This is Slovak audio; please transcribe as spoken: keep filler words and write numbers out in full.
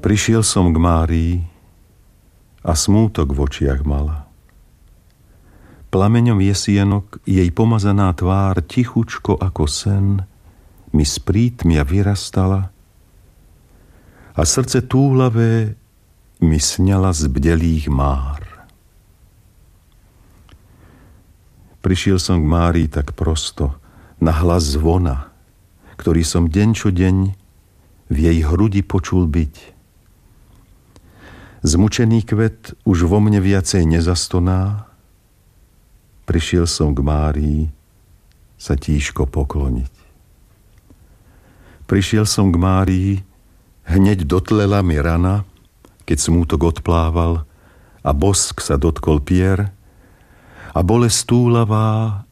Prišiel som k Márii a smútok v očiach mala. Plameňom jesienok jej pomazaná tvár tichučko ako sen mi z prítmia vyrastala a srdce túlavé mi sňala z bdelých már. Prišiel som k Márii tak prosto, na hlas zvona, ktorý som deň čo deň v jej hrudi počul byť. Zmučený kvet už vo mne viacej nezastoná, prišiel som k Márii sa tížko pokloniť. Prišiel som k Márii, hneď dotlela mi rana, keď smútok odplával a bosk sa dotkol pier a bolesť túlavá